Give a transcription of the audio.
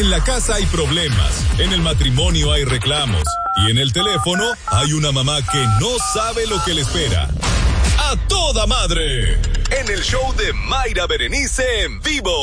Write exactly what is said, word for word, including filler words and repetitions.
En la casa hay problemas, en el matrimonio hay reclamos y en el teléfono hay una mamá que no sabe lo que le espera. ¡A toda madre! En el show de Mayra Berenice en vivo.